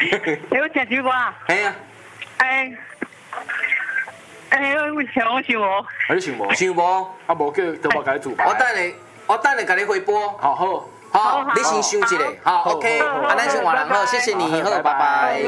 有食水果啊？ 嘿啊， 我想无。 还是想无？ 想无？ 啊，无叫都无甲你煮吧。 我等下甲你回拨。 好好。 好，你先想一下。好 ，OK，咱先换人好，谢谢你，好，拜拜。